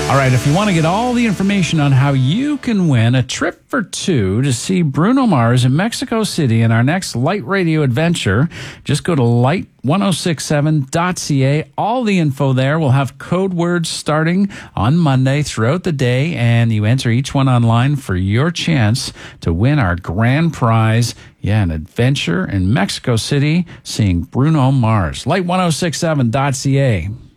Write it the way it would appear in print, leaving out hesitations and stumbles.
All right, if you want to get all the information on how you can win a trip for two to see Bruno Mars in Mexico City in our next Light Radio adventure, just go to light1067.ca. All the info there. We'll have code words starting on Monday throughout the day, and you enter each one online for your chance to win our grand prize. Yeah, an adventure in Mexico City seeing Bruno Mars. Light1067.ca.